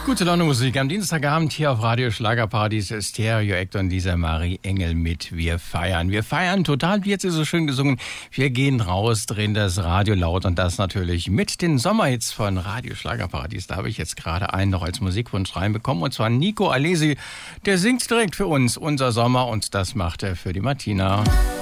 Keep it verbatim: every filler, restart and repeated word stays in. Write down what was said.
Gute Laune Musik am Dienstagabend hier auf Radio Schlagerparadies Stereo Act und dieser Marie Engel mit Wir feiern. Wir feiern total, wie hat sie so schön gesungen. Wir gehen raus, drehen das Radio laut und das natürlich mit den Sommerhits von Radio Schlagerparadies. Da habe ich jetzt gerade einen noch als Musikwunsch reinbekommen und zwar Nico Alesi. Der singt direkt für uns unser Sommer und das macht er für die Martina.